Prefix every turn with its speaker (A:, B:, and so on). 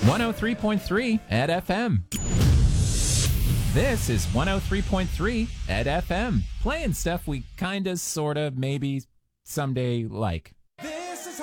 A: 103.3 at FM. This is 103.3 at FM. Playing stuff we kinda, sorta, maybe someday like.